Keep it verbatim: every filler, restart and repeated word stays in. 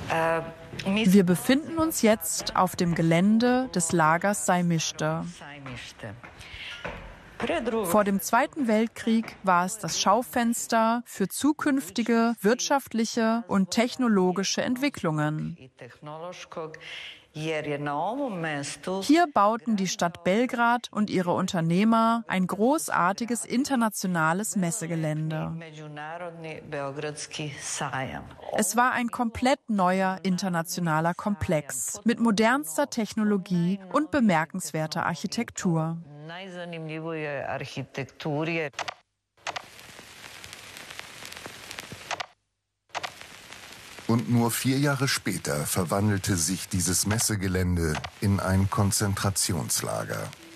Wir befinden uns jetzt auf dem Gelände des Lagers Sajmište. Vor dem Zweiten Weltkrieg war es das Schaufenster für zukünftige wirtschaftliche und technologische Entwicklungen. Hier bauten die Stadt Belgrad und ihre Unternehmer ein großartiges internationales Messegelände. Es war ein komplett neuer internationaler Komplex mit modernster Technologie und bemerkenswerter Architektur. Und nur vier Jahre später verwandelte sich dieses Messegelände in ein Konzentrationslager.